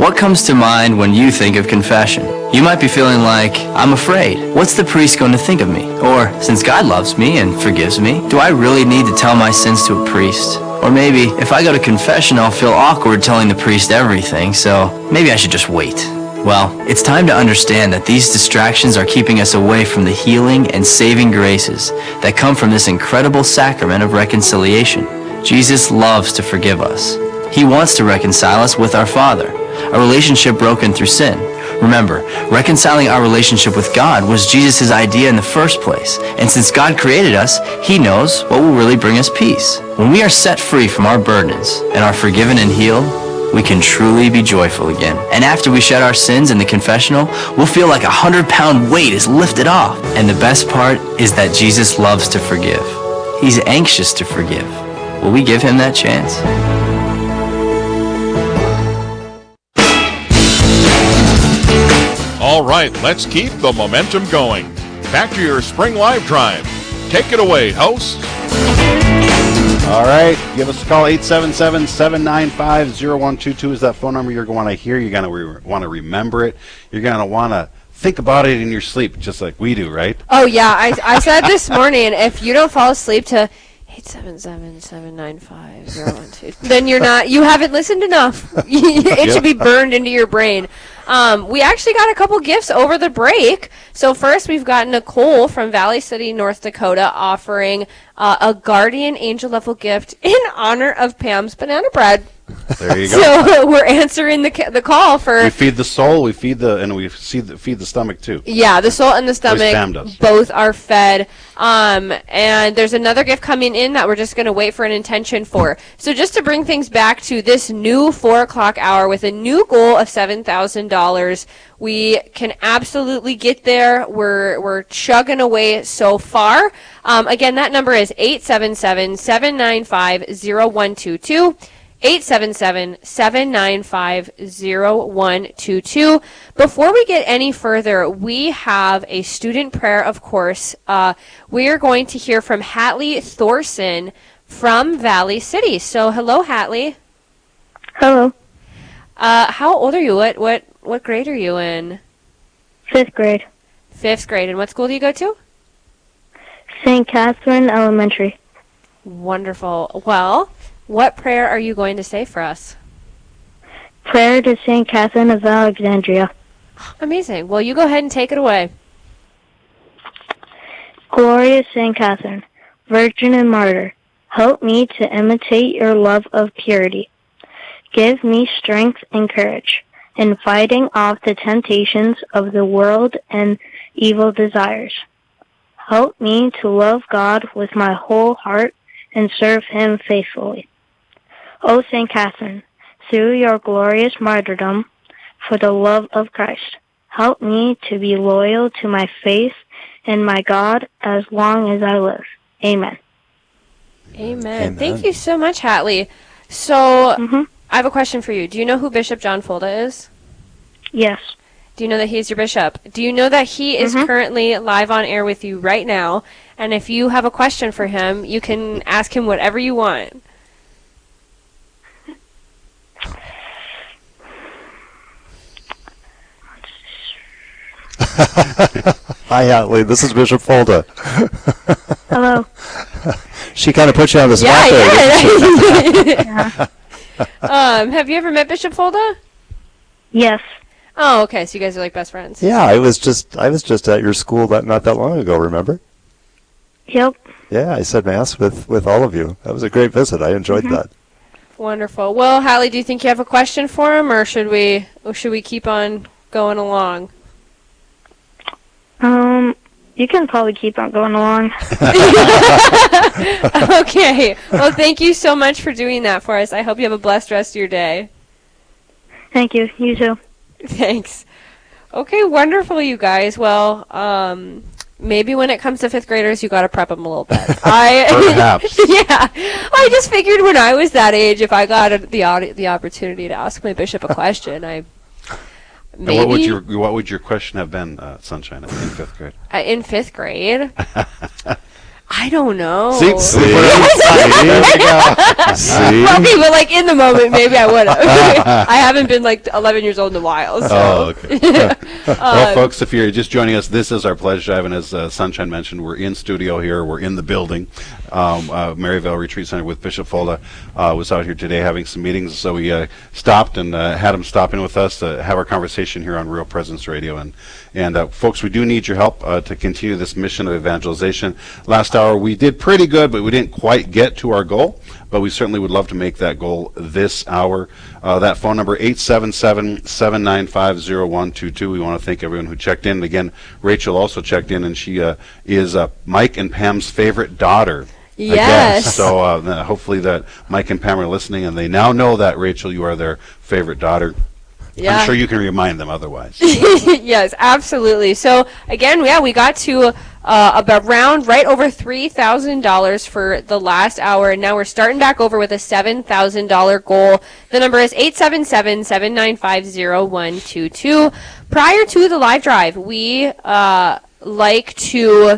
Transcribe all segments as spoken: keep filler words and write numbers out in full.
What comes to mind when you think of confession? You might be feeling like, I'm afraid. What's the priest going to think of me? Or, since God loves me and forgives me, do I really need to tell my sins to a priest? Or maybe, if I go to confession, I'll feel awkward telling the priest everything, so maybe I should just wait. Well, it's time to understand that these distractions are keeping us away from the healing and saving graces that come from this incredible sacrament of reconciliation. Jesus loves to forgive us. He wants to reconcile us with our Father, a relationship broken through sin. Remember, reconciling our relationship with God was Jesus' idea in the first place, and since God created us, He knows what will really bring us peace. When we are set free from our burdens and are forgiven and healed, we can truly be joyful again. And after we shed our sins in the confessional, we'll feel like a hundred-pound weight is lifted off. And the best part is that Jesus loves to forgive. He's anxious to forgive. Will we give Him that chance? All right, let's keep the momentum going. Back to your Spring Live Drive. Take it away, host. All right, give us a call. Eight seven seven, seven nine five, zero one two two is that phone number you're going to hear. You're going to re- want to remember it. You're going to want to think about it in your sleep, just like we do, right? Oh, yeah. I, I said this morning, if you don't fall asleep to eight seven seven, seven nine five, zero one two, then you're not, you haven't listened enough. It Yep. should be burned into your brain. Um, we actually got a couple gifts over the break. So first, we've got Nicole from Valley City, North Dakota, offering uh, a Guardian Angel level gift in honor of Pam's banana bread. There you go. So we're answering the ca- the call for. We feed the soul, we feed the, and we feed the, feed the stomach too. Yeah, the soul and the Pam stomach does. both are fed. Um, and there's another gift coming in that we're just going to wait for an intention for. So just to bring things back to this new four o'clock hour with a new goal of seven thousand dollars, we can absolutely get there. We're we're chugging away so far. Um, again, that number is eight seven seven, seven nine five, zero one two two. eight seven seven, seven nine five, zero one two two. Before we get any further, we have a student prayer, of course. Uh, we are going to hear from Hatley Thorson from Valley City. So, hello, Hatley. Hello. Uh, how old are you? What, what, what grade are you in? Fifth grade. Fifth grade. And what school do you go to? Saint Catherine Elementary. Wonderful. Well, what prayer are you going to say for us? Prayer to Saint Catherine of Alexandria. Amazing. Well, you go ahead and take it away. Glorious Saint Catherine, Virgin and Martyr, help me to imitate your love of purity. Give me strength and courage in fighting off the temptations of the world and evil desires. Help me to love God with my whole heart and serve Him faithfully. O Saint Catherine, through your glorious martyrdom for the love of Christ, help me to be loyal to my faith and my God as long as I live. Amen. Amen. Amen. Thank you so much, Hatley. So, Mm-hmm. I have a question for you. Do you know who Bishop John Folda is? Yes. Do you know that he's your bishop? Do you know that he is Mhm. currently live on air with you right now? And if you have a question for him, you can ask him whatever you want. Hi, Hatley. This is Bishop Folda. Hello. She kind of put you on the spot Yeah, there. didn't she? yeah. um, have you ever met Bishop Folda? Yes. Oh, okay. So you guys are like best friends. Yeah, I was just I was just at your school that not that long ago. Remember? Yep. Yeah, I said mass with with all of you. That was a great visit. I enjoyed Mhm. that. Wonderful. Well, Hatley, do you think you have a question for him, or should we, or should we keep on going along? Um, you can probably keep on going along. Okay. Well, thank you so much for doing that for us. I hope you have a blessed rest of your day. Thank you. You too. Thanks. Okay, wonderful, you guys. Well, um, maybe when it comes to fifth graders, you got to prep them a little bit. I Perhaps. Yeah, I just figured when I was that age, if I got a, the audi- the opportunity to ask my bishop a question, I And maybe what would your what would your question have been, uh, Sunshine, in fifth grade? uh, in fifth grade. I don't know. See? See? There you go. See? Okay, but like in the moment, maybe I would have. I haven't been like eleven years old in a while. So. Oh, okay. Well, folks, if you're just joining us, this is our Pledge Drive, and as uh, Sunshine mentioned, we're in studio here. We're in the building. Um, uh, Maryvale Retreat Center with Bishop Folda uh, was out here today having some meetings, so we uh, stopped and uh, had him stop in with us to have our conversation here on Real Presence Radio. And, and uh, folks, we do need your help uh, to continue this mission of evangelization. Last hour, we did pretty good, but we didn't quite get to our goal. But we certainly would love to make that goal this hour. Uh, that phone number, eight seven seven, seven nine five, zero one two two. We want to thank everyone who checked in. And again, Rachel also checked in, and she uh, is uh, Mike and Pam's favorite daughter. Yes. So uh, hopefully that Mike and Pam are listening, and they now know that, Rachel, you are their favorite daughter. Yeah. I'm sure you can remind them otherwise. Yes, absolutely. So again, yeah, we got to uh, about around right over three thousand dollars for the last hour, and now we're starting back over with a seven thousand dollars goal. The number is eight seven seven, seven nine five, zero one two two. Prior to the live drive, we uh, like to...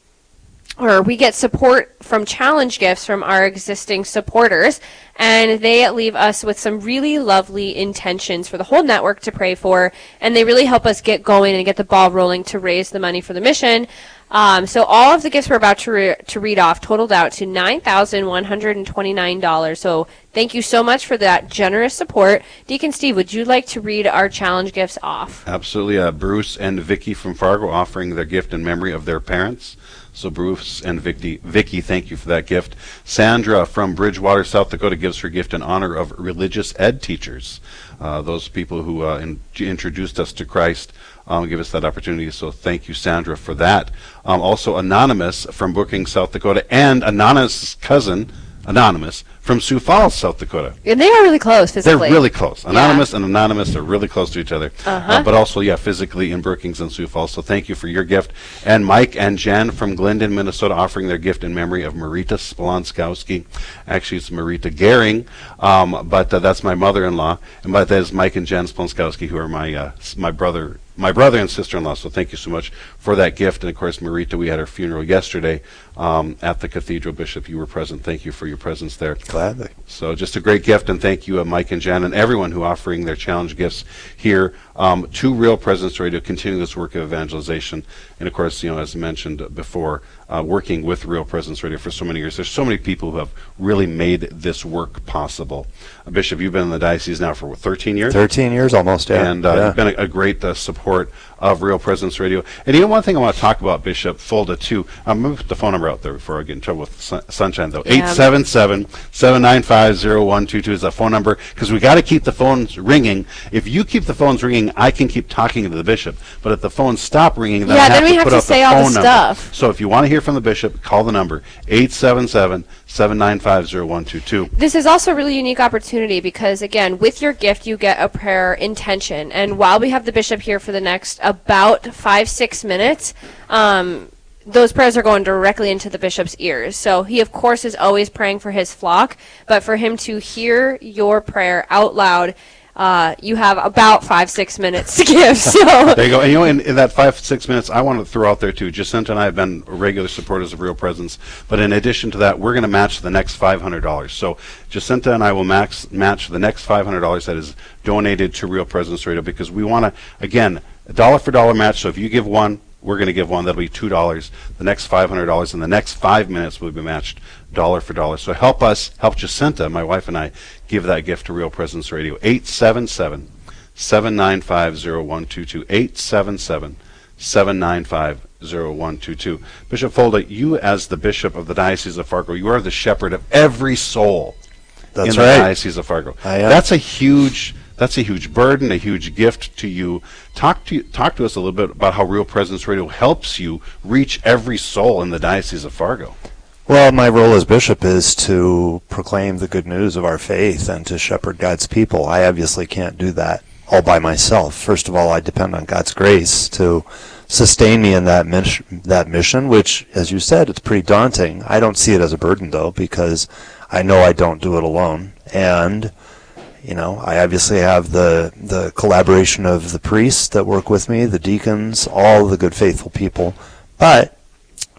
or we get support from challenge gifts from our existing supporters, and they leave us with some really lovely intentions for the whole network to pray for, and they really help us get going and get the ball rolling to raise the money for the mission. Um, so all of the gifts we're about to, re- to read off totaled out to nine thousand one hundred twenty-nine dollars. So thank you so much for that generous support. Deacon Steve, would you like to read our challenge gifts off? Absolutely. Uh, Bruce and Vicky from Fargo offering their gift in memory of their parents. So Bruce and Vicky, Vicky, thank you for that gift. Sandra from Bridgewater, South Dakota, gives her gift in honor of religious ed teachers. Uh, those people who uh, in, introduced us to Christ um, give us that opportunity. So thank you, Sandra, for that. Um, also, Anonymous from Brookings, South Dakota, and Anonymous' cousin, Anonymous, from Sioux Falls, South Dakota. And they are really close physically. They're really close. Anonymous Yeah. and Anonymous are really close to each other. Uh-huh. Uh, but also, yeah, physically in Brookings and Sioux Falls. So thank you for your gift. And Mike and Jen from Glendon, Minnesota, offering their gift in memory of Marita Spolonskowski. Actually, it's Marita Gehring, um, but uh, that's my mother-in-law. And but that is Mike and Jen Spolonskowski, who are my uh, s- my brother. My brother and sister-in-law, so thank you so much for that gift. And, of course, Marita, we had her funeral yesterday um, at the cathedral. Bishop, you were present. Thank you for your presence there. Gladly. So just a great gift, and thank you, uh, Mike and Jen, and everyone who offering their challenge gifts here um, to Real Presence Radio, continue this work of evangelization. And, of course, you know, as mentioned before, uh, working with Real Presence Radio for so many years. There's so many people who have really made this work possible. Uh, Bishop, you've been in the diocese now for, what, thirteen years? thirteen years almost, yeah. And uh, yeah. you've been a, a great uh, support of Real Presence Radio. And you know one thing I want to talk about, Bishop Folda, too. I'm going to put the phone number out there before I get in trouble with sun- Sunshine, though. Yeah. eight seven seven, seven nine five, zero one two two is that phone number, because we got to keep the phones ringing. If you keep the phones ringing, I can keep talking to the bishop. But if the phones stop ringing, then Yeah, I have then we to have put to out say the all the phone number. stuff. So if you want to hear from the bishop, call the number, eight seven seven, seven nine five, zero one two two. This is also a really unique opportunity because, again, with your gift, you get a prayer intention. And while we have the bishop here for the next about five, six minutes, um, those prayers are going directly into the bishop's ears. So he, of course, is always praying for his flock, but for him to hear your prayer out loud, uh, you have about five, six minutes to give. So There you go. And you know, in, in that five, six minutes, I want to throw out there, too, Jacinta and I have been regular supporters of Real Presence. But in addition to that, we're going to match the next five hundred dollars. So Jacinta and I will max, match the next five hundred dollars that is donated to Real Presence Radio, because we want to, again, a dollar for dollar match. So if you give one, we're going to give one. That'll be two dollars. The next five hundred dollars in the next five minutes will be matched dollar for dollar. So help us, help Jacinta, my wife and I, give that gift to Real Presence Radio. eight seven seven, seven nine five, zero one two two. eight seven seven, seven nine five, zero one two two. Bishop Folda, you as the bishop of the Diocese of Fargo, you are the shepherd of every soul That's in the right. Diocese of Fargo. I am. That's a huge That's a huge burden, a huge gift to you. Talk to talk to us a little bit about how Real Presence Radio helps you reach every soul in the Diocese of Fargo. Well, my role as bishop is to proclaim the good news of our faith and to shepherd God's people. I obviously can't do that all by myself. First of all, I depend on God's grace to sustain me in that mission, that mission, which, as you said, it's pretty daunting. I don't see it as a burden, though, because I know I don't do it alone. And you know, I obviously have the the collaboration of the priests that work with me, the deacons, all the good faithful people. But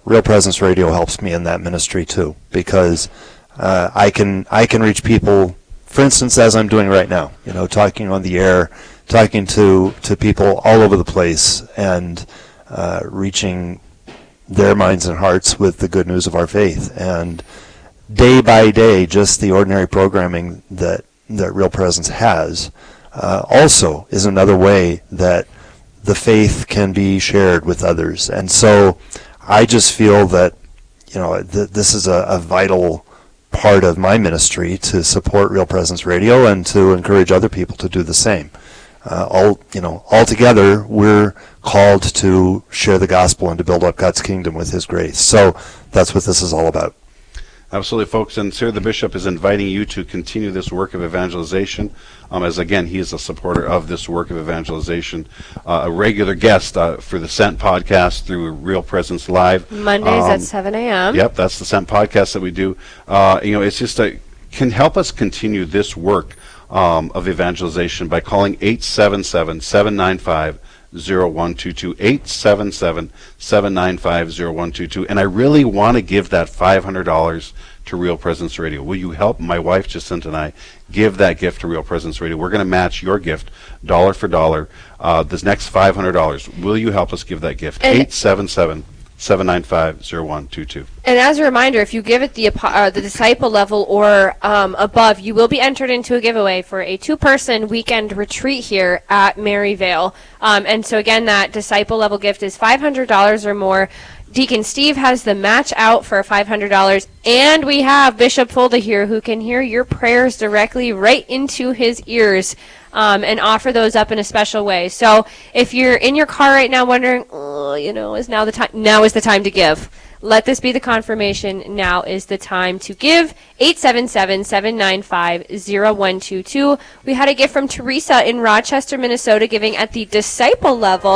Real Presence Radio helps me in that ministry too, because uh, I can I can reach people, for instance, as I'm doing right now, you know, talking on the air, talking to, to people all over the place, and uh, reaching their minds and hearts with the good news of our faith. And day by day, just the ordinary programming that, that Real Presence has uh, also is another way that the faith can be shared with others. And so I just feel that, you know, th- this is a, a vital part of my ministry to support Real Presence Radio and to encourage other people to do the same. Uh, all you know, all together, we're called to share the gospel and to build up God's kingdom with His grace. So that's what this is all about. Absolutely, folks. And Sir, the Bishop is inviting you to continue this work of evangelization, um, as, again, he is a supporter of this work of evangelization. Uh, a regular guest uh, for the Sent podcast through Real Presence Live. Mondays um, at seven a.m. Yep, that's the Sent podcast that we do. Uh, you know, it's just a, can help us continue this work um, of evangelization by calling eight seven seven, seven nine five, zero one two two, eight seven seven, seven nine five, zero one two two. And I really want to give that five hundred dollars to Real Presence Radio. Will you help my wife Jacinta and I give that gift to Real Presence Radio? We're going to match your gift dollar for dollar uh, this next five hundred dollars. Will you help us give that gift? eight seven seven, seven nine five, zero one two two. And as a reminder, if you give it the uh, the disciple level or um, above, you will be entered into a giveaway for a two-person weekend retreat here at Maryvale. Um, and so again, that disciple level gift is five hundred dollars or more. Deacon Steve has the match out for five hundred dollars, and we have Bishop Fulda here who can hear your prayers directly right into his ears um, and offer those up in a special way. So if you're in your car right now wondering, oh, you know, is now the time? Now is the time to give. Let this be the confirmation. Now is the time to give. eight seven seven, seven nine five, zero one two two. We had a gift from Teresa in Rochester, Minnesota, giving at the disciple level.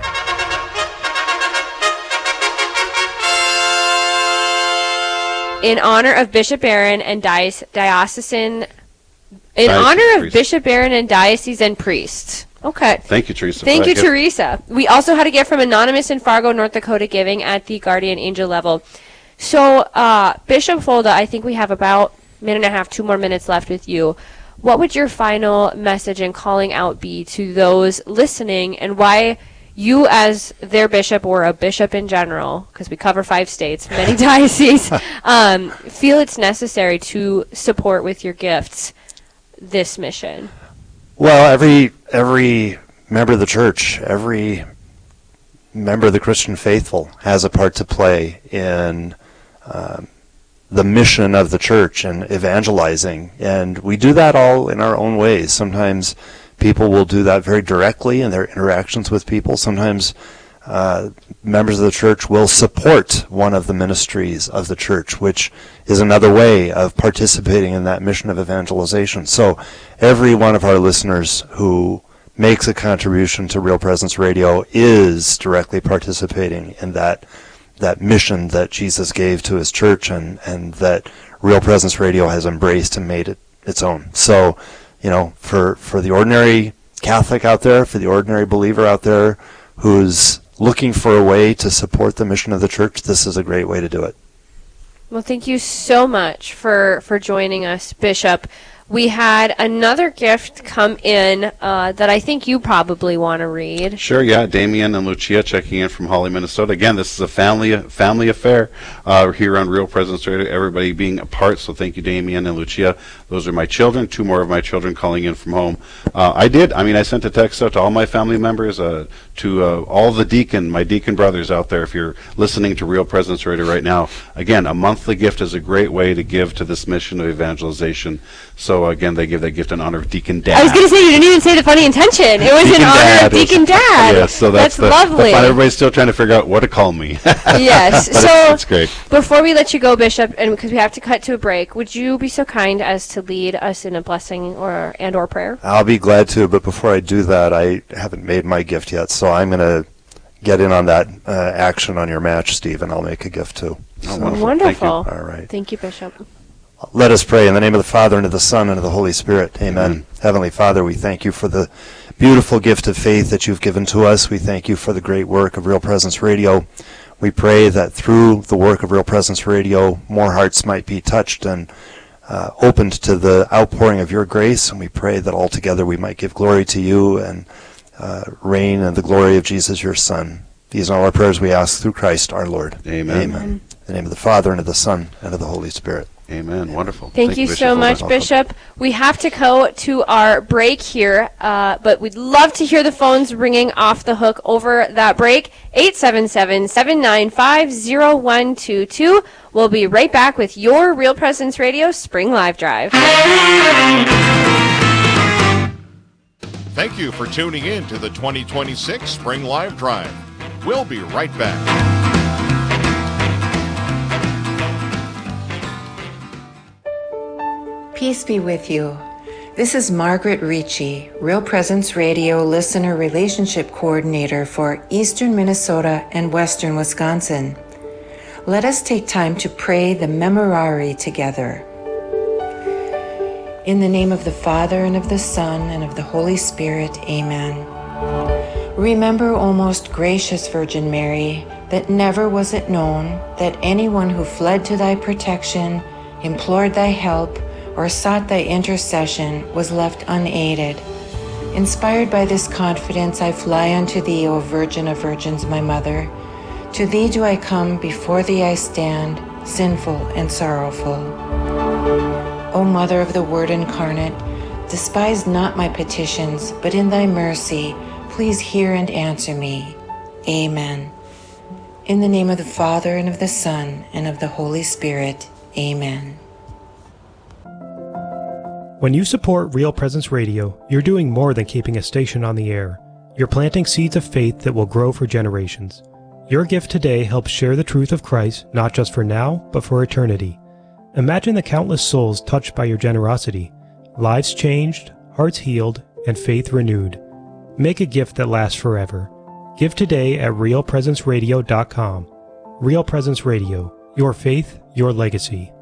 In honor of Bishop Aaron and Diocese, diocesan, in Diocese honor of priest. Bishop Aaron and diocesan priest. Okay. Thank you, Teresa. Thank for you, that gift. Teresa. We also had a gift from Anonymous in Fargo, North Dakota, giving at the Guardian Angel level. So, uh, Bishop Fulda, I think we have about a minute and a half, two more minutes left with you. What would your final message and calling out be to those listening, and why you as their bishop or a bishop in general, because we cover five states, many dioceses, um, feel it's necessary to support with your gifts this mission? Well, every every member of the church, every member of the Christian faithful has a part to play in um, the mission of the church and evangelizing. And we do that all in our own ways. Sometimes people will do that very directly in their interactions with people. Sometimes uh, members of the church will support one of the ministries of the church, which is another way of participating in that mission of evangelization. So every one of our listeners who makes a contribution to Real Presence Radio is directly participating in that that mission that Jesus gave to his church, and, and that Real Presence Radio has embraced and made it its own. So, you know, for, for the ordinary Catholic out there, for the ordinary believer out there who's looking for a way to support the mission of the church, this is a great way to do it. Well, thank you so much for, for joining us, Bishop. We had another gift come in uh, that I think you probably want to read. Sure, yeah. Damien and Lucia checking in from Holly, Minnesota. Again, this is a family family affair uh, here on Real Presence Radio. Everybody being a part, so thank you, Damien and Lucia. Those are my children. Two more of my children calling in from home. Uh, I did. I mean, I sent a text out to all my family members, uh, to uh, all the deacon, my deacon brothers out there. If you're listening to Real Presence Radio right now, again, a monthly gift is a great way to give to this mission of evangelization. So again, they give that gift in honor of Deacon Dad. I was going to say, you didn't even say the funny intention. It was in honor Dad of is- Deacon Dad. Yes, so that's, that's the, lovely. the fun. Everybody's still trying to figure out what to call me. Yes. But So it's, it's great. before we let you go, Bishop, and because we have to cut to a break, would you be so kind as to lead us in a blessing or and or prayer? I'll be glad to, but before I do that, I haven't made my gift yet, so I'm going to get in on that uh, action on your match, Steve, and I'll make a gift too. Oh, wonderful. Wonderful. Thank you. All right. Thank you, Bishop. Let us pray in the name of the Father, and of the Son, and of the Holy Spirit. Amen. Amen. Heavenly Father, we thank you for the beautiful gift of faith that you've given to us. We thank you for the great work of Real Presence Radio. We pray that through the work of Real Presence Radio, more hearts might be touched and uh, opened to the outpouring of your grace, and we pray that altogether we might give glory to you and uh, reign in the glory of Jesus, your Son. These are all our prayers we ask through Christ our Lord. Amen. Amen. In the name of the Father, and of the Son, and of the Holy Spirit. Amen. Wonderful. Thank, Thank you, you so much, welcome. Bishop. We have to go to our break here, uh, but we'd love to hear the phones ringing off the hook over that break. eight seven seven, seven nine five, zero one two two. We'll be right back with your Real Presence Radio Spring Live Drive. Thank you for tuning in to the twenty twenty-six Spring Live Drive. We'll be right back. Peace be with you. This is Margaret Ricci, Real Presence Radio Listener Relationship Coordinator for Eastern Minnesota and Western Wisconsin. Let us take time to pray the Memorare together. In the name of the Father, and of the Son, and of the Holy Spirit, Amen. Remember, O most gracious Virgin Mary, that never was it known that anyone who fled to thy protection, implored thy help, or sought thy intercession was left unaided. Inspired by this confidence, I fly unto thee, O Virgin of Virgins, my Mother. To thee do I come, before thee I stand, sinful and sorrowful. O Mother of the Word incarnate, despise not my petitions, but in thy mercy, please hear and answer me. Amen. In the name of the Father, and of the Son, and of the Holy Spirit. Amen. When you support Real Presence Radio, you're doing more than keeping a station on the air. You're planting seeds of faith that will grow for generations. Your gift today helps share the truth of Christ, not just for now, but for eternity. Imagine the countless souls touched by your generosity, lives changed, hearts healed, and faith renewed. Make a gift that lasts forever. Give today at real presence radio dot com. Real Presence Radio, your faith, your legacy.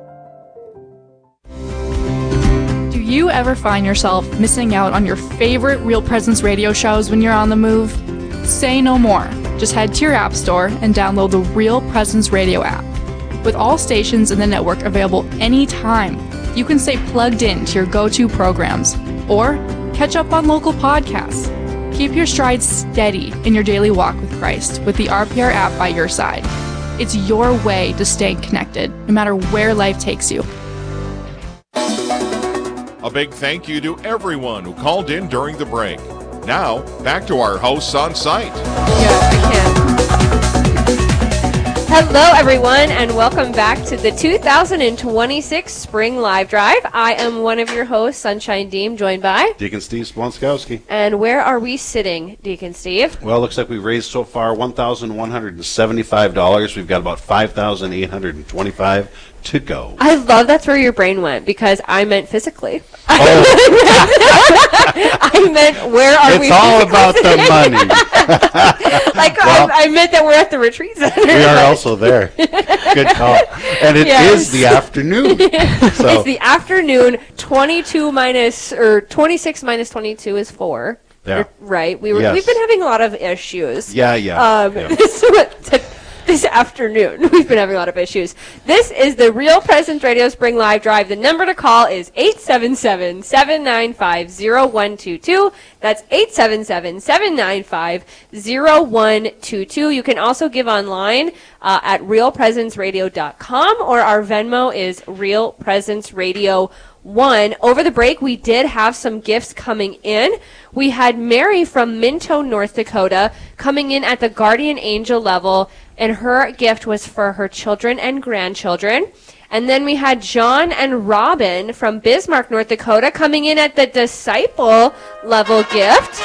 Do you ever find yourself missing out on your favorite Real Presence Radio shows when you're on the move? Say no more. Just head to your app store and download the Real Presence Radio app. With all stations in the network available anytime, you can stay plugged in to your go-to programs or catch up on local podcasts. Keep your stride steady in your daily walk with Christ with the R P R app by your side. It's your way to stay connected, no matter where life takes you. A big thank you to everyone who called in during the break. Now, back to our hosts on site. Yeah, I can. Hello, everyone, and welcome back to the two thousand twenty-six Spring Live Drive. I am one of your hosts, Sunshine Deem, joined by Deacon Steve Splonskowski. And where are we sitting, Deacon Steve? Well, it looks like we've raised so far one thousand one hundred seventy-five dollars. We've got about five thousand eight hundred twenty-five dollars to go. I love that's where your brain went, because I meant physically. Oh. I meant where are it's we It's all about the money. like well, I, I meant that we're at the retreat center. We are also there. Good call. And it yes. is the afternoon. So. It's the afternoon. twenty-two minus or twenty-six minus twenty-two is four. Yeah. Right. We were. Yes. We've been having a lot of issues. Yeah. Yeah. Um, yeah. This afternoon, we've been having a lot of issues. This is the Real Presence Radio Spring Live Drive. The number to call is eight seven seven, seven nine five, zero one two two. That's eight seven seven, seven nine five, zero one two two. You can also give online uh, at real presence radio dot com, or our Venmo is Real Presence Radio One. Over the break, we did have some gifts coming in. We had Mary from Minto, North Dakota, coming in at the guardian angel level, and her gift was for her children and grandchildren. And then we had John and Robin from Bismarck, North Dakota, coming in at the disciple level gift.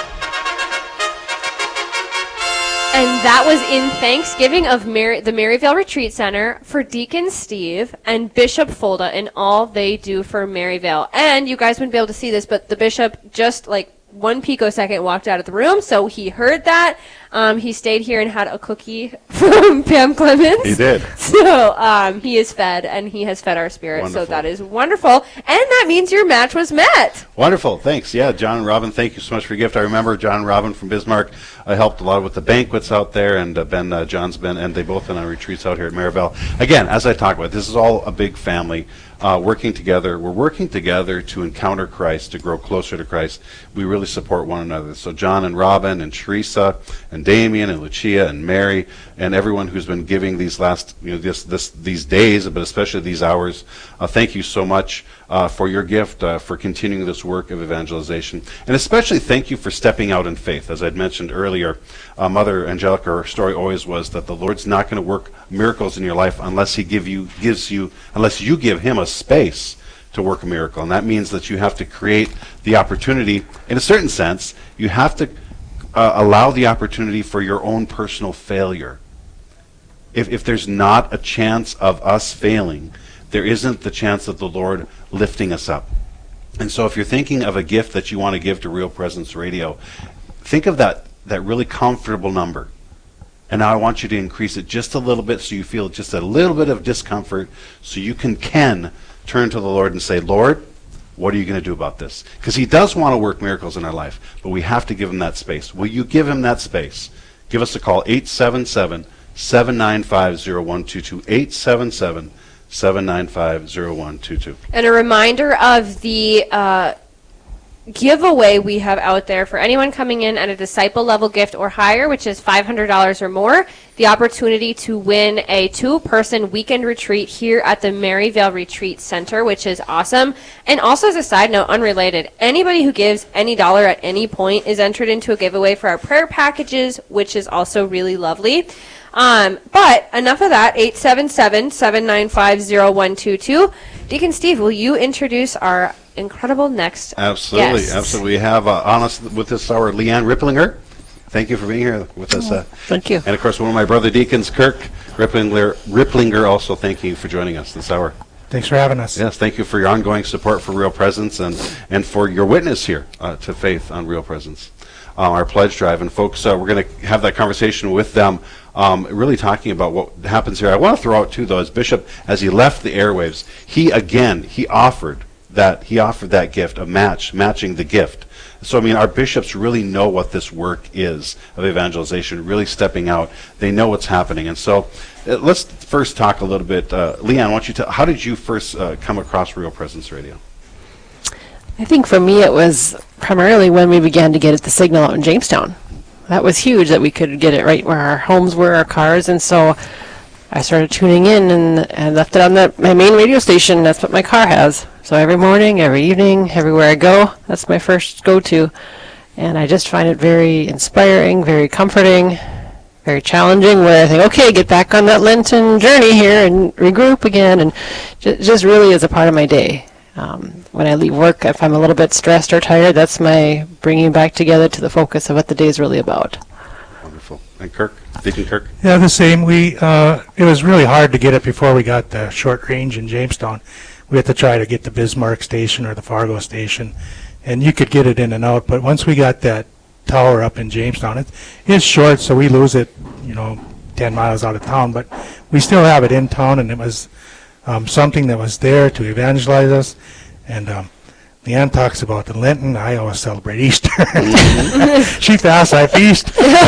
And that was in Thanksgiving of Mary, the Maryvale Retreat Center for Deacon Steve and Bishop Folda and all they do for Maryvale. And you guys wouldn't be able to see this, but the bishop just like one picosecond walked out of the room, so he heard that. Um, he stayed here and had a cookie from Pam Clemens. He did. So um, he is fed, and he has fed our spirit. Wonderful. So that is wonderful. And that means your match was met. Wonderful. Thanks. Yeah, John and Robin, thank you so much for your gift. I remember John and Robin from Bismarck. I helped a lot with the banquets out there, and uh, Ben, uh, John's been, and they both been on retreats out here at Maribel. Again, as I talk about, this is all a big family uh, working together. We're working together to encounter Christ, to grow closer to Christ. We really support one another. So John and Robin and Teresa and Damien and Lucia and Mary and everyone who's been giving these last, you know, this, this, these days, but especially these hours, uh, thank you so much uh, for your gift, uh, for continuing this work of evangelization, and especially thank you for stepping out in faith. As I'd mentioned earlier, uh, Mother Angelica, her story always was that the Lord's not going to work miracles in your life unless He give you, gives you, unless you give Him a space to work a miracle. And that means that you have to create the opportunity. In a certain sense, you have to uh, allow the opportunity for your own personal failure. If, if there's not a chance of us failing, there isn't the chance of the Lord lifting us up. And so if you're thinking of a gift that you want to give to Real Presence Radio, think of that, that really comfortable number. And now I want you to increase it just a little bit so you feel just a little bit of discomfort, so you can, can turn to the Lord and say, Lord, what are you going to do about this? Because He does want to work miracles in our life, but we have to give Him that space. Will you give Him that space? Give us a call, eight seven seven, seven nine five, zero one two two, eight seven seven, seven nine five, zero one two two. And a reminder of the uh, giveaway we have out there for anyone coming in at a disciple level gift or higher, which is five hundred dollars or more, the opportunity to win a two-person weekend retreat here at the Maryvale Retreat Center, which is awesome. And also, as a side note, unrelated, anybody who gives any dollar at any point is entered into a giveaway for our prayer packages, which is also really lovely. Um, but enough of that, eight seven seven, seven nine five, zero one two two. Deacon Steve, will you introduce our incredible next Absolutely, guests? absolutely. We have uh, on us with us our Leanne Ripplinger. Thank you for being here with us. Uh, Thank you. and of course, one of my brother deacons, Kirk Ripplinger, Ripplinger, also thank you for joining us this hour. Thanks for having us. Yes, thank you for your ongoing support for Real Presence and, and for your witness here uh, to faith on Real Presence. Um, our pledge drive. And folks, uh, we're going to have that conversation with them, um, really talking about what happens here. I want to throw out, too, though, as Bishop, as he left the airwaves, he, again, he offered that, he offered that gift, a match, matching the gift. So, I mean, our bishops really know what this work is of evangelization, really stepping out. They know what's happening. And so uh, let's first talk a little bit. Uh, Leanne, why don't you tell, how did you first uh, come across Real Presence Radio? I think for me it was primarily when we began to get it the signal out in Jamestown. That was huge that we could get it right where our homes were, our cars, and so I started tuning in and, and left it on the, my main radio station. That's what my car has. So every morning, every evening, everywhere I go, that's my first go-to. And I just find it very inspiring, very comforting, very challenging, where I think, okay, get back on that Lenten journey here and regroup again, and ju- just really is a part of my day. Um, when I leave work, if I'm a little bit stressed or tired, that's my bringing back together to the focus of what the day is really about. Wonderful. And Kirk? Deacon Kirk? Yeah, the same. We uh, it was really hard to get it before we got the short range in Jamestown. We had to try to get the Bismarck station or the Fargo station, and you could get it in and out. But once we got that tower up in Jamestown, it is short, so we lose it, you know, ten miles out of town. But we still have it in town, and it was um, something that was there to evangelize us. And um, Leanne talks about the Lenten. I always celebrate Easter. She fasts, I feast.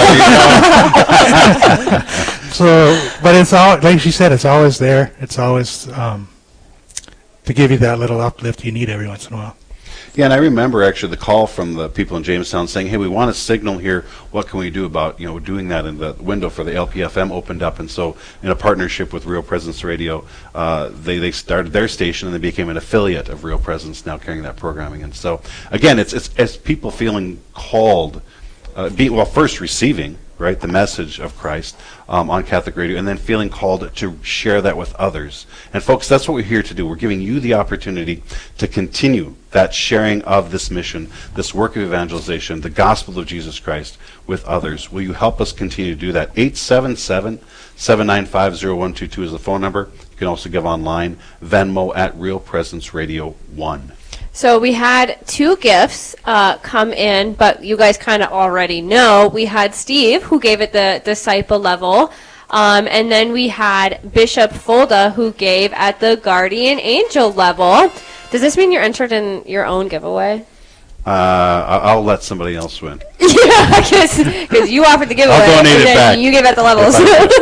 So, but it's all, like she said, it's always there. It's always um, to give you that little uplift you need every once in a while. Yeah, and I remember actually the call from the people in Jamestown saying, hey, we want a signal here. What can we do about, you know, doing that? And the window for the L P F M opened up. And so in a partnership with Real Presence Radio, uh, they, they started their station and they became an affiliate of Real Presence, now carrying that programming. And so, again, it's, it's, it's people feeling called, uh, being, well, first receiving, right, the message of Christ um, on Catholic Radio, and then feeling called to share that with others. And folks, that's what we're here to do. We're giving you the opportunity to continue that sharing of this mission, this work of evangelization, the gospel of Jesus Christ with others. Will you help us continue to do that? eight seven seven, seven nine five, zero one two two is the phone number. You can also give online, Venmo at Real Presence Radio one. So we had two gifts uh, come in, but you guys kind of already know. We had Steve, who gave it the disciple level, um, and then we had Bishop Fulda, who gave at the guardian angel level. Does this mean you're entered in your own giveaway? Uh, I- I'll let somebody else win. Yeah, because you offered the giveaway, I'll donate and it then back. you gave at the levels.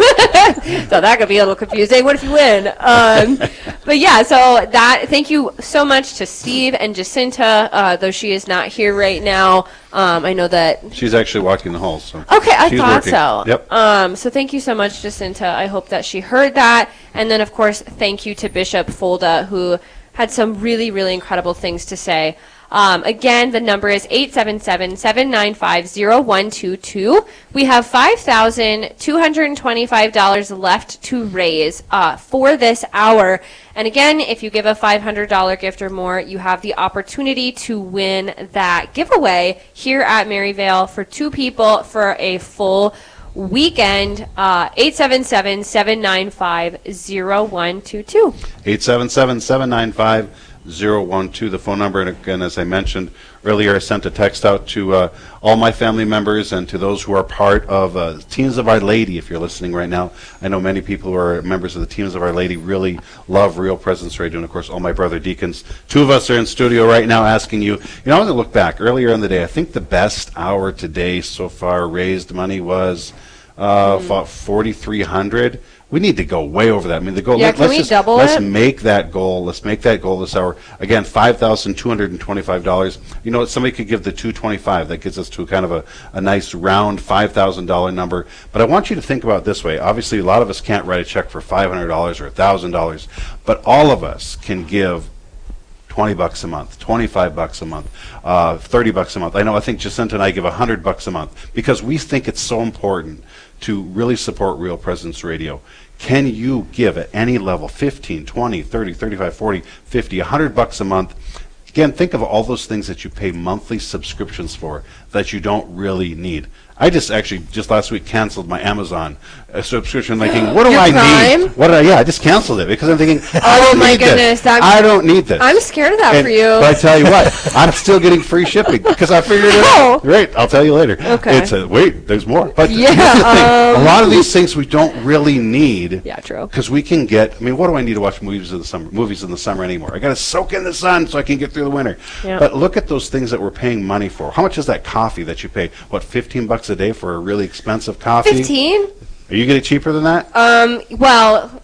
So that could be a little confusing. What if you win? Um, but yeah, so that. Thank you so much to Steve and Jacinta, uh, though she is not here right now. Um, I know that. She's actually walking the halls. So Okay, I she's thought working. so. Yep. Um, so thank you so much, Jacinta. I hope that she heard that. And then, of course, thank you to Bishop Fulda, who had some really, really incredible things to say. Um, again, the number is eight seven seven, seven nine five, zero one two two. We have five thousand two hundred twenty-five dollars left to raise uh, for this hour. And again, if you give a five hundred dollars gift or more, you have the opportunity to win that giveaway here at Maryvale for two people for a full weekend. uh, eight seven seven, seven nine five, zero one two two. eight seven seven, seven nine five, zero one two, the phone number. And again, as I mentioned earlier, I sent a text out to uh, all my family members and to those who are part of uh, Teams of Our Lady. If you're listening right now, I know many people who are members of the Teams of Our Lady really love Real Presence Radio, and of course all my brother deacons. Two of us are in studio right now asking you, you know, I want to look back earlier in the day. I think the best hour today so far raised money was uh, mm. forty-three hundred. We need to go way over that. I mean, the goal. Yeah, let, can let's we just, double let's it? make that goal. Let's make that goal this hour. Again, five thousand two hundred and twenty-five dollars. You know, somebody could give the two twenty-five. That gets us to kind of a, a nice round five thousand dollar number. But I want you to think about it this way. Obviously, a lot of us can't write a check for five hundred dollars or a thousand dollars, but all of us can give twenty bucks a month, twenty-five bucks a month, uh, thirty bucks a month. I know. I think Jacinta and I give a hundred bucks a month because we think it's so important to really support Real Presence Radio. Can you give at any level, fifteen, twenty, thirty, thirty-five, forty, fifty, a hundred bucks a month? Again, think of all those things that you pay monthly subscriptions for that you don't really need. I just actually just last week canceled my Amazon uh, subscription, thinking, what do Your I Prime? need? What did I? Yeah, I just canceled it because I'm thinking, I Oh don't my need goodness, this. that- I don't need this. I'm scared of that And- for you. But I tell you what, I'm still getting free shipping because I figured it How? out. Great, I'll tell you later. Okay. It's a, wait, there's more. But Yeah, here's the thing. um, a lot of these things we don't really need. Yeah, true. Because we can get. I mean, what do I need to watch movies in the summer? Movies in the summer anymore? I got to soak in the sun so I can get through the winter. Yeah. But look at those things that we're paying money for. How much is that coffee that you pay? What, fifteen bucks a day for a really expensive coffee? fifteen? Are you getting cheaper than that? Um, well,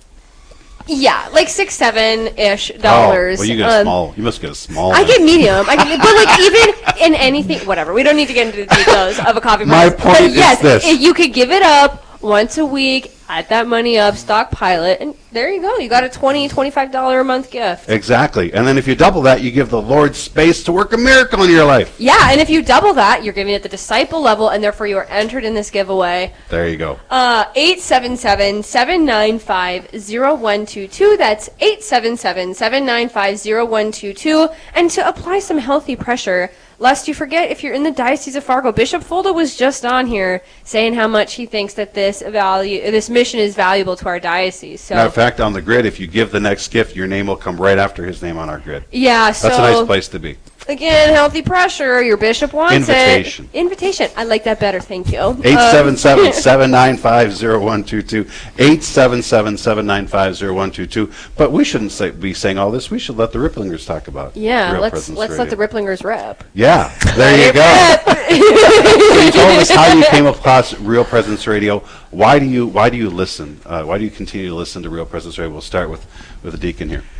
yeah, like six, seven-ish dollars. Oh, well, you get a Um, small. You must get a small. I one. get medium. I get, but like even in anything, whatever. We don't need to get into the details of a coffee My price. point but is yes, this. if you could give it up once a week, add that money up, stockpile it, and there you go. You got a twenty, twenty-five dollar a month gift. Exactly. And then if you double that, you give the Lord space to work a miracle in your life. Yeah, and if you double that, you're giving it the disciple level, and therefore you are entered in this giveaway. There you go. Uh, eight seven seven, seven nine five, zero one two two. That's eight seven seven, seven nine five, zero one two two. And to apply some healthy pressure, lest you forget, if you're in the Diocese of Fargo, Bishop Fulda was just on here saying how much he thinks that this value, this mission is valuable to our diocese. So Matter of fact, on the grid, if you give the next gift, your name will come right after his name on our grid. yeah, so That's a nice place to be. again, healthy pressure. Your bishop wants Invitation. it. Invitation. I like that better. Thank you. eight seven seven, Um, seven nine five, zero one two two. eight seven seven, seven nine five, zero one two two. But we shouldn't say, be saying all this. We should let the Ripplingers talk about Yeah, Real let's Presence let's let Radio. the Ripplingers rep. Yeah, there you go. So you told us how you came across Real Presence Radio. Why do you why do you listen? Uh, why do you continue to listen to Real Presence Radio? We'll start with, with the deacon here.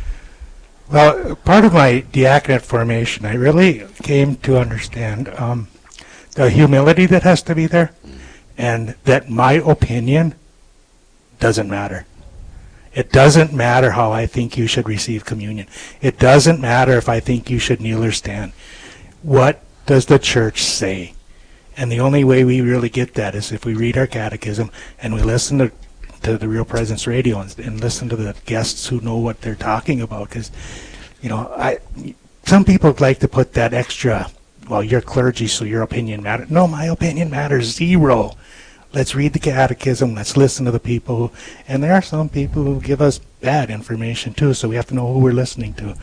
Well, part of my diaconate formation, I really came to understand um, the humility that has to be there, and that my opinion doesn't matter. It doesn't matter how I think you should receive communion. It doesn't matter if I think you should kneel or stand. What does the church say? And the only way we really get that is if we read our catechism and we listen to to the Real Presence Radio and, and listen to the guests who know what they're talking about. Because, you know, I some people like to put that extra, well, you're clergy, so your opinion matters. No, my opinion matters zero. Let's read the catechism. Let's listen to the people. Who, and there are some people who give us bad information, too, so we have to know who we're listening to.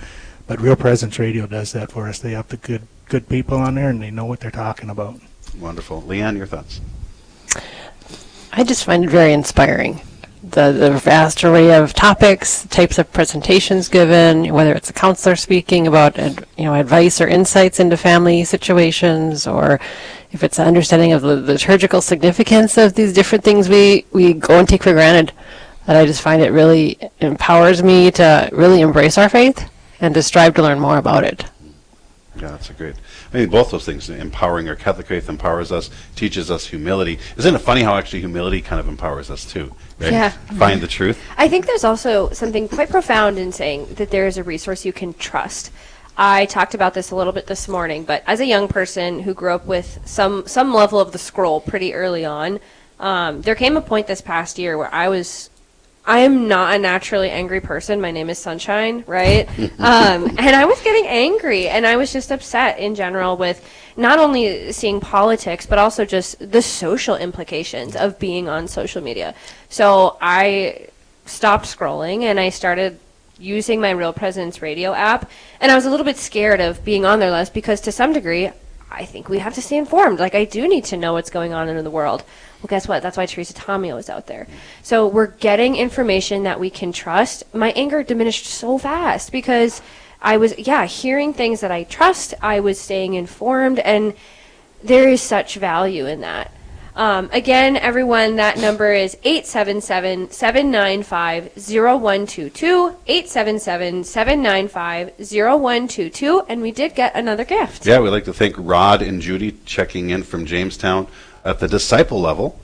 But Real Presence Radio does that for us. They have the good good people on there, and they know what they're talking about. Wonderful. Leanne, your thoughts? I just find it very inspiring. The, the vast array of topics, types of presentations given, whether it's a counselor speaking about ad, you know advice or insights into family situations, or if it's an understanding of the liturgical significance of these different things we, we go and take for granted. That I just find it really empowers me to really embrace our faith and to strive to learn more about it. Yeah, that's a great. I mean, both those things, empowering our Catholic faith empowers us, teaches us humility. Isn't it funny how actually humility kind of empowers us too? Right? Yeah. Find the truth. I think there's also something quite profound in saying that there is a resource you can trust. I talked about this a little bit this morning, but as a young person who grew up with some some level of the scroll pretty early on, um, there came a point this past year where I was I am not a naturally angry person. My name is Sunshine, right? um, and I was getting angry, and I was just upset in general with not only seeing politics, but also just the social implications of being on social media. So I stopped scrolling, and I started using my Real Presence Radio app, and I was a little bit scared of being on there less because to some degree, I think we have to stay informed. Like, I do need to know what's going on in the world. Well, guess what? That's why Teresa Tomeo is out there. So we're getting information that we can trust. My anger diminished so fast because I was, yeah, hearing things that I trust. I was staying informed, and there is such value in that. Um, again, everyone, that number is eight seven seven, seven nine five, zero one two two, eight seven seven, seven nine five, zero one two two, and we did get another gift. Yeah, we'd like to thank Rod and Judy checking in from Jamestown at the disciple level.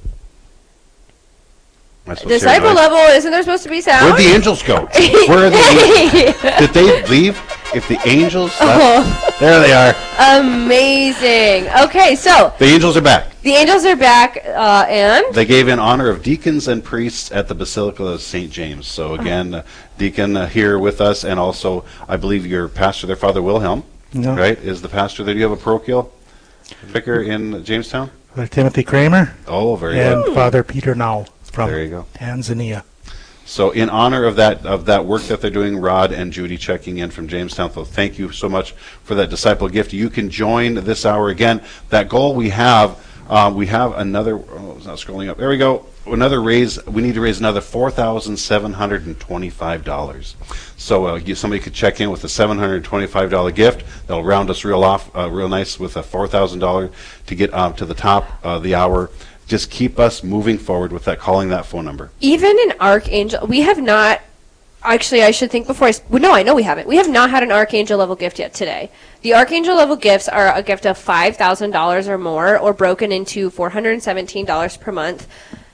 Disciple level, isn't there supposed to be sound? Where'd the angels go? Where are the angels? Did they leave? If the angels left, oh. There they are. Amazing. Okay, so the angels are back. The angels are back, uh, and they gave in honor of deacons and priests at the Basilica of Saint James. So again, uh, deacon uh, here with us, and also I believe your pastor there, Father Wilhelm, no. right, is the pastor there. Do you have a parochial vicar in Jamestown? Father Timothy Kramer. Oh, very and good. And Father Peter Nau from there you go. Tanzania. So in honor of that of that work that they're doing, Rod and Judy checking in from Jamestown, so thank you so much for that disciple gift. You can join this hour again. That goal we have, uh, we have another, oh, it's not scrolling up. There we go. Another raise, we need to raise another four thousand seven hundred twenty-five dollars. So uh, you, somebody could check in with a seven hundred twenty-five dollars gift. That'll round us real off, uh, real nice with a four thousand dollars to get uh, to the top of the hour. Just keep us moving forward with that, calling that phone number. Even an archangel, we have not, actually I should think before I, well, no, I know we haven't. We have not had an archangel level gift yet today. The archangel level gifts are a gift of five thousand dollars or more, or broken into four hundred seventeen dollars per month.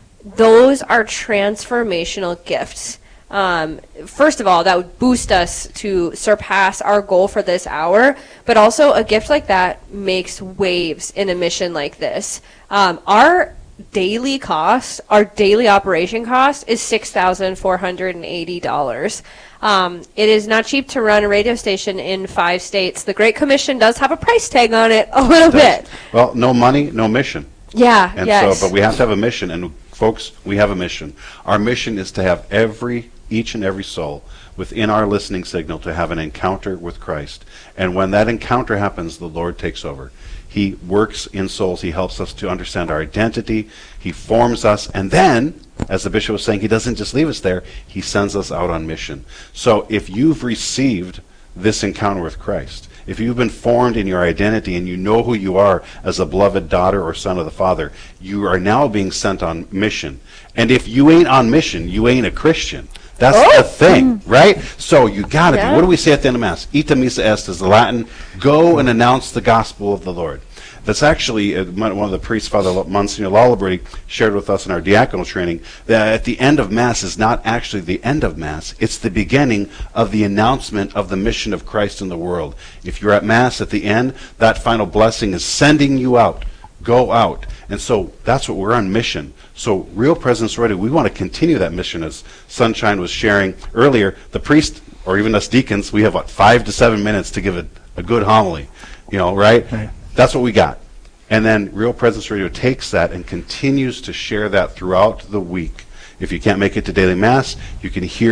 Those are transformational gifts. Um, first of all, that would boost us to surpass our goal for this hour, but also a gift like that makes waves in a mission like this. Um, our daily cost, our daily operation cost is six thousand four hundred eighty dollars. Um, it is not cheap to run a radio station in five states. The Great Commission does have a price tag on it a little bit. Well, no money, no mission. Yeah, and yes. so, but we have to have a mission, and folks, we have a mission. Our mission is to have every, each and every soul within our listening signal to have an encounter with Christ. And when that encounter happens, the Lord takes over. He works in souls. He helps us to understand our identity. He forms us. And then, as the bishop was saying, he doesn't just leave us there. He sends us out on mission. So if you've received this encounter with Christ, if you've been formed in your identity and you know who you are as a beloved daughter or son of the Father, you are now being sent on mission. And if you ain't on mission, you ain't a Christian. That's oh. the thing, right? So you got to yeah. be. What do we say at the end of Mass? Ita missa est is the Latin. Go and announce the gospel of the Lord. That's actually uh, one of the priests, Father Monsignor Lalaberty, shared with us in our diaconal training, that at the end of Mass is not actually the end of Mass. It's the beginning of the announcement of the mission of Christ in the world. If you're at Mass at the end, that final blessing is sending you out. Go out. And so that's what we're on mission. So Real Presence Radio, we want to continue that mission, as Sunshine was sharing earlier. The priest, or even us deacons, we have, what, five to seven minutes to give a, a good homily, you know, right? right? That's what we got. And then Real Presence Radio takes that and continues to share that throughout the week. If you can't make it to daily Mass, you can hear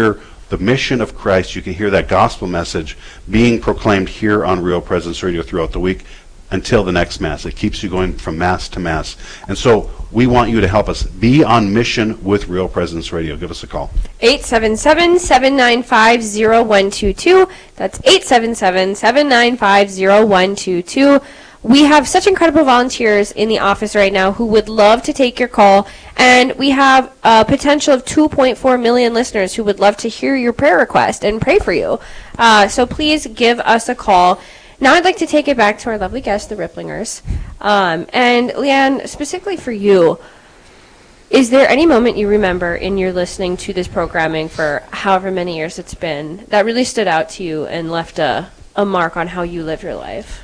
the mission of Christ. You can hear that gospel message being proclaimed here on Real Presence Radio throughout the week until the next Mass. It keeps you going from Mass to Mass. And so we want you to help us be on mission with Real Presence Radio. Give us a call. eight seven seven, seven nine five, zero one two two. That's eight seven seven, seven nine five, zero one two two. We have such incredible volunteers in the office right now who would love to take your call, and we have a potential of two point four million listeners who would love to hear your prayer request and pray for you. Uh, so please give us a call. Now I'd like to take it back to our lovely guests, the Ripplingers. Um, and Leanne, specifically for you, is there any moment you remember in your listening to this programming for however many years it's been that really stood out to you and left a, a mark on how you live your life?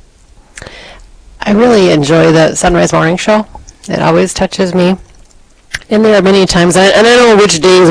I really enjoy the Sunrise Morning Show. It always touches me. And there are many times, and I don't know which days